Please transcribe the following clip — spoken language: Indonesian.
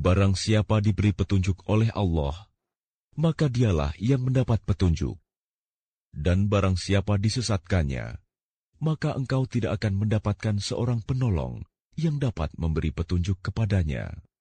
Barang siapa diberi petunjuk oleh Allah, maka dialah yang mendapat petunjuk. Dan barang siapa disesatkannya, maka engkau tidak akan mendapatkan seorang penolong yang dapat memberi petunjuk kepadanya.